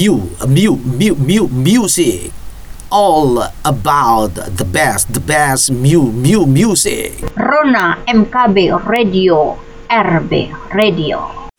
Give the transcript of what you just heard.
music. All about the best music. Rona MKB Radio, RB Radio.